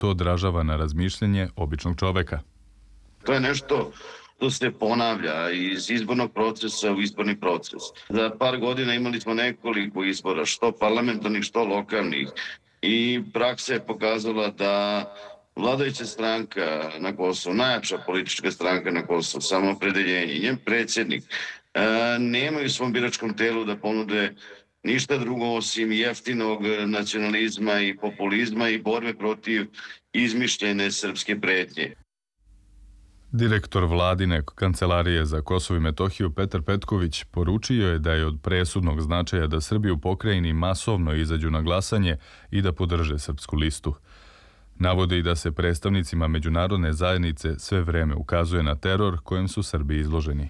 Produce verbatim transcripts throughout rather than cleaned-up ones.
to odražava na razmišljanje običnog čoveka. To je nešto što se ponavlja iz izbornog procesa u izborni proces. Za par godina imali smo nekoliko izbora, što parlamentarnih, što lokalnih. I praksa je pokazala da vladajuća stranka na Kosovu, najjača politička stranka na Kosovu, Samoopredeljenje, njen predsjednik, nemaju u svom biračkom telu da ponude ništa drugo osim jeftinog nacionalizma i populizma i borbe protiv izmišljene srpske pretnje. Direktor vladine kancelarije za Kosovo i Metohiju Petar Petković poručio je da je od presudnog značaja da Srbi u pokrajini masovno izađu na glasanje i da podrže srpsku listu. Navode i da se predstavnicima međunarodne zajednice sve vreme ukazuje na teror kojem su Srbi izloženi.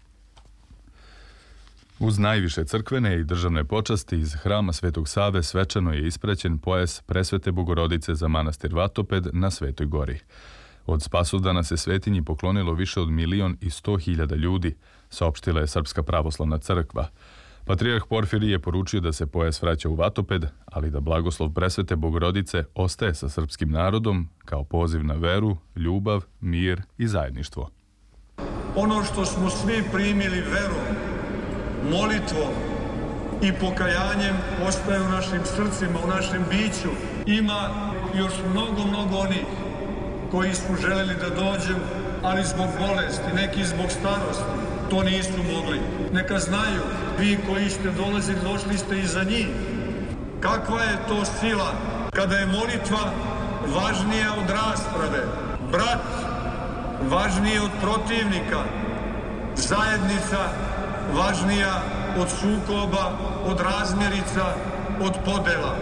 Uz najviše crkvene i državne počasti iz hrama Svetog Save svečano je ispraćen pojas Presvete Bogorodice za manastir Vatoped na Svetoj Gori. Od Spasovdana se svetinji poklonilo više od milion i sto hiljada ljudi, saopštila je Srpska pravoslavna crkva. Patrijarh Porfirij je poručio da se pojas vraća u Vatoped, ali da blagoslov Presvete Bogorodice ostaje sa srpskim narodom kao poziv na veru, ljubav, mir i zajedništvo. Ono što smo svi primili verom, molitvom i pokajanjem ostaje u našim srcima, u našem biću. Ima još mnogo, mnogo onih koji su želeli da dođu, ali zbog bolesti, neki zbog starosti, to nisu mogli. Neka znaju, vi koji ste dolazili, došli ste iza njih. Kakva je to sila kada je molitva važnija od rasprave, brat važniji od protivnika, zajednica važnija od sukoba, od razmjerica, od podela.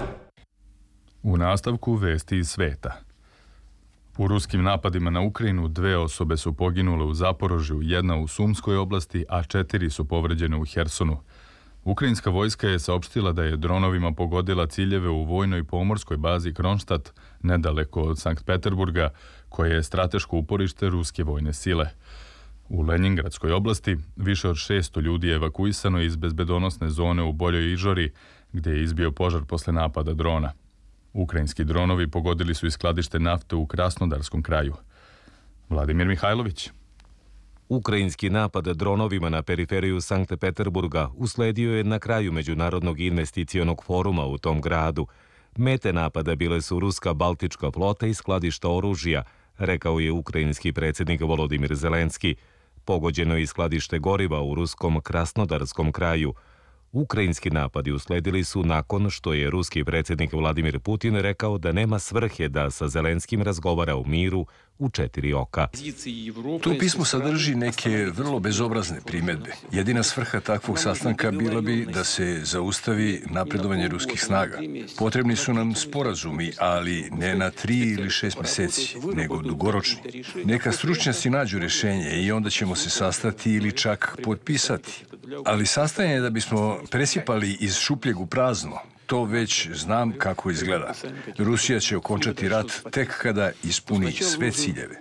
U nastavku vesti iz sveta. U ruskim napadima na Ukrajinu dve osobe su poginule u Zaporožju, jedna u Sumskoj oblasti, a četiri su povređene u Hersonu. Ukrajinska vojska je saopštila da je dronovima pogodila ciljeve u vojnoj pomorskoj bazi Kronštat, nedaleko od Sankt Peterburga, koje je strateško uporište ruske vojne sile. U Lenjingradskoj oblasti više od šesto ljudi je evakuisano iz bezbedonosne zone u Boljoj Ižori, gdje je izbio požar posle napada drona. Ukrajinski dronovi pogodili su i skladište nafte u Krasnodarskom kraju. Vladimir Mihajlović. Ukrajinski napad dronovima na periferiju Sankt Peterburga usledio je na kraju Međunarodnog investicionog foruma u tom gradu. Mete napada bile su ruska baltička flota i skladišta oružja, rekao je ukrajinski predsjednik Volodimir Zelenski. Pogođeno je i skladište goriva u ruskom Krasnodarskom kraju. Ukrajinski napadi usledili su nakon što je ruski predsjednik Vladimir Putin rekao da nema svrhe da sa Zelenskim razgovara u miru u četiri oka. To pismo sadrži neke vrlo bezobrazne primjedbe. Jedina svrha takvog sastanka bila bi da se zaustavi napredovanje ruskih snaga. Potrebni su nam sporazumi, ali ne na tri ili šest mjeseci, nego dugoročni. Neka stručnjaci nađu rješenje i onda ćemo se sastati ili čak potpisati. Ali sastajanje da bismo presipali iz šupljeg u prazno, to već znam kako izgleda. Rusija će okončati rat tek kada ispuni sve ciljeve.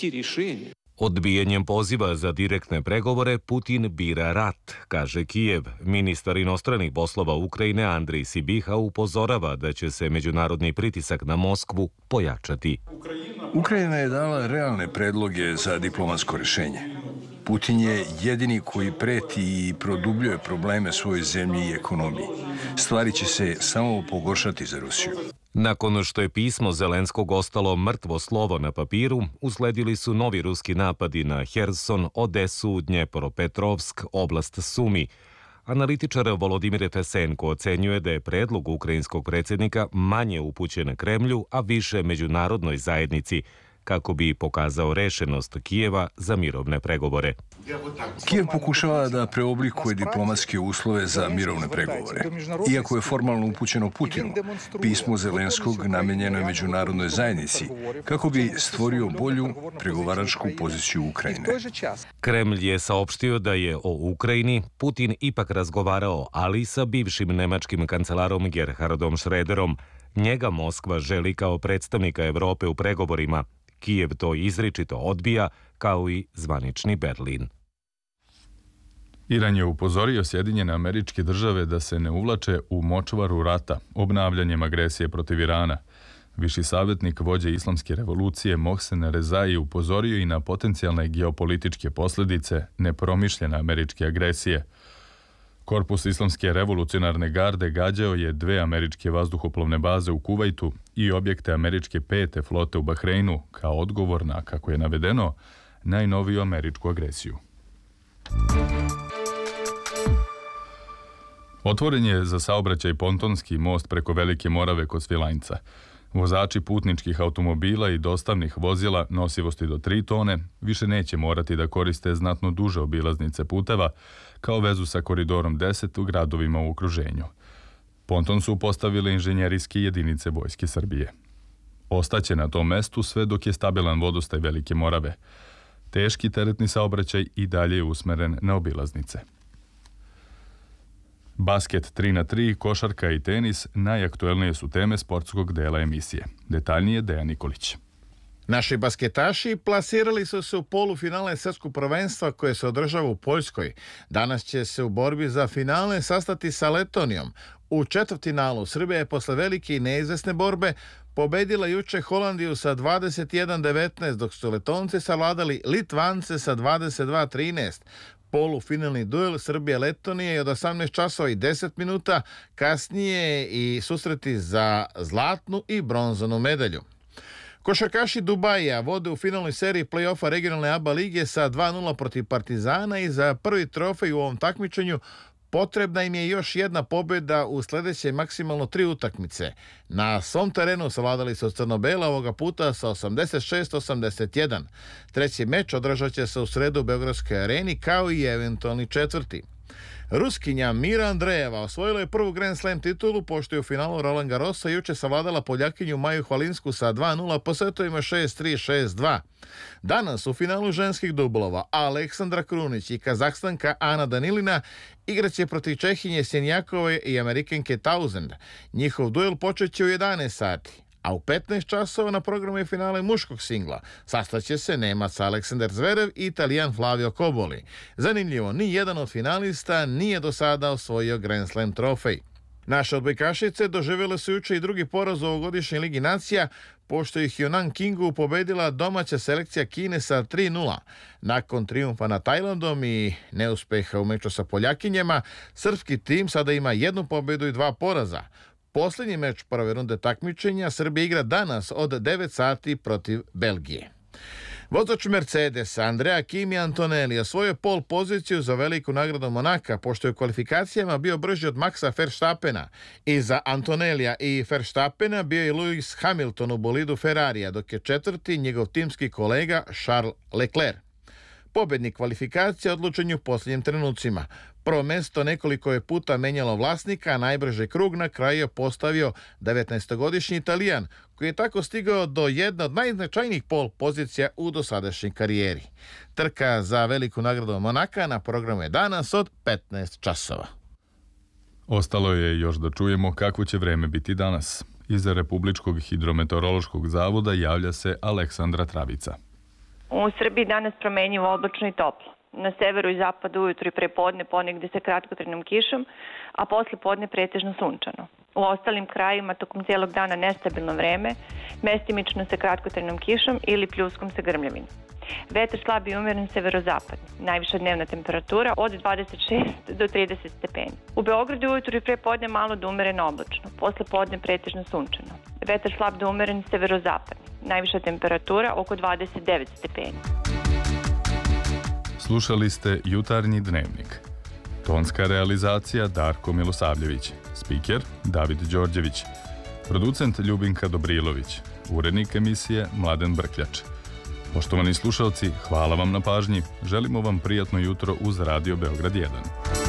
Odbijanjem poziva za direktne pregovore Putin bira rat, kaže Kijev. Ministar inostranih poslova Ukrajine Andrej Sibiha upozorava da će se međunarodni pritisak na Moskvu pojačati. Ukrajina je dala realne predloge za diplomatsko rješenje. Putin je jedini koji preti i produbljuje probleme svojoj zemlji i ekonomiji. Stvari će se samo pogoršati za Rusiju. Nakon što je pismo Zelenskog ostalo mrtvo slovo na papiru, usledili su novi ruski napadi na Herson, Odesu, Dnjepropetrovsk, oblast Sumi. Analitičar Volodimir Fesenko ocenjuje da je predlog ukrajinskog predsjednika manje upućen Kremlju, a više međunarodnoj zajednici, kako bi pokazao rešenost Kijeva za mirovne pregovore. Kijev pokušava da preoblikuje diplomatske uslove za mirovne pregovore. Iako je formalno upućeno Putinu, pismo Zelenskog namijenjeno je međunarodnoj zajednici kako bi stvorio bolju pregovaračku poziciju Ukrajine. Kremlj je saopštio da je o Ukrajini Putin ipak razgovarao, ali sa bivšim nemačkim kancelarom Gerhardom Schröderom. Njega Moskva želi kao predstavnika Evrope u pregovorima. Kijev to izričito odbija, kao i zvanični Berlin. Iran je upozorio Sjedinjene Američke Države da se ne uvlače u močvaru rata obnavljanjem agresije protiv Irana. Viši savjetnik vođe islamske revolucije Mohsen Rezai upozorio i na potencijalne geopolitičke posljedice nepromišljene američke agresije. Korpus islamske revolucionarne garde gađao je dve američke vazduhoplovne baze u Kuvajtu i objekte američke pete flote u Bahreinu kao odgovor na, kako je navedeno, najnoviju američku agresiju. Otvoren je za saobraćaj pontonski most preko Velike Morave kod Svilajnca. Vozači putničkih automobila i dostavnih vozila nosivosti do tri tone više neće morati da koriste znatno duže obilaznice puteva kao vezu sa koridorom deset u gradovima u okruženju. Ponton su postavile inženjerijske jedinice Vojske Srbije. Ostaće na tom mestu sve dok je stabilan vodostaj Velike Morave. Teški teretni saobraćaj i dalje je usmeren na obilaznice. Basket tri na tri, košarka i tenis najaktuelnije su teme sportskog dela emisije. Detaljnije Dejan Nikolić. Naši basketaši plasirali su se u polufinale svetskog prvenstva koje se održava u Poljskoj. Danas će se u borbi za finale sastati sa Letonijom. U četvrtfinalu Srbija je posle velike i neizvesne borbe pobedila juče Holandiju sa dvadeset jedan devetnaest, dok su Letonci savladali Litvance sa dvadeset dva trinaest. Polufinalni duel Srbija-Letonija je od osamnaest časova i deset minuta, kasnije i susreti za zlatnu i bronzanu medalju. Košarkaši Dubaija vode u finalnoj seriji play-offa regionalne A B A lige sa dva nula protiv Partizana i za prvi trofej u ovom takmičenju potrebna im je još jedna pobjeda u sljedeće maksimalno tri utakmice. Na svom terenu savladali su Crno-Bela ovoga puta sa osamdeset šest osamdeset jedan. Treći meč održat će se u sredu u Beogradskoj areni kao i eventualni četvrti. Ruskinja Mira Andrejeva osvojila je prvu Grand Slam titulu pošto je u finalu Roland Garrosa juče savladala Poljakinju Maju Hvalinsku sa dva nula po setovima šest tri šest dva. Danas u finalu ženskih dublova Aleksandra Krunić i Kazahstanka Ana Danilina igraće protiv Čehinje Senjakove i Amerikanke Tausend. Njihov duel počeće u jedanaest sati. A u petnaest časova na programu je finale muškog singla. Sastaće se Nemac Aleksandar Zverev i Italijan Flavio Koboli. Zanimljivo, ni jedan od finalista nije do sada osvojio Grand Slam trofej. Naše odbojkašice doživjele su juče i drugi poraz u ovogodišnjoj Ligi nacija, pošto ih je u Nankingu pobedila domaća selekcija Kine sa tri nula. Nakon trijumfa nad Tajlandom i neuspeha u meču sa Poljakinjama, srpski tim sada ima jednu pobedu i dva poraza. Posljednji meč prve runde takmičenja Srbija igra danas od devet sati protiv Belgije. Vozač Mercedesa Andrea Kimi Antonelli osvojio pol poziciju za veliku nagradu Monaka, pošto je u kvalifikacijama bio brži od Maxa Verstappena. Iza Antonellija i Verstappena bio je Lewis Hamilton u bolidu Ferrarija, dok je četvrti njegov timski kolega Charles Leclerc. Pobednik kvalifikacija odlučen je u posljednjim trenucima. Prvo mesto nekoliko je puta menjalo vlasnika, a najbrži krug na kraju je postavio devetnaestogodišnji Italijan, koji je tako stigao do jedne od najznačajnijih pol pozicija u dosadašnjoj karijeri. Trka za veliku nagradu Monaka na programu je danas od petnaest časova. Ostalo je još da čujemo kakvo će vreme biti danas. Iza Republičkog hidrometeorološkog zavoda javlja se Aleksandra Travica. U Srbiji danas promenjivo, oblačno i toplo. Na severu i zapadu ujutru i prepodne ponegde sa kratkotrajnom kišom, a posle podne pretežno sunčano. U ostalim krajima tokom cijelog dana nestabilno vreme, mestimično sa kratkotrajnom kišom ili pljuskom sa grmljavinom. Vetar slab i umeren severozapadni. Najviša dnevna temperatura od dvadeset šest do trideset stepeni. U Beogradu ujutru i prepodne malo do umereno oblačno, posle podne pretežno sunčano. Vetar slab do umeren severozapadni. Najviša temperatura oko dvadeset devet stepeni. Slušali ste Jutarnji dnevnik. Tonska realizacija Darko Milosavljević. Spiker David Đorđević. Producent Ljubinka Dobrilović. Urednik emisije Mladen Brkljač. Poštovani slušalci, hvala vam na pažnji. Želimo vam prijatno jutro uz Radio Beograd jedan.